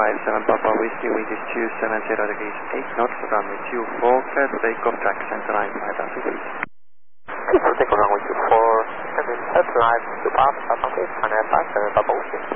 7 Papa Whiskey, wind is 270 degrees 8 knots, runway 24, clear to take off, track center line 5000 feet. Take on runway 24, center line to pass, Papa 5 7 Papa Whiskey.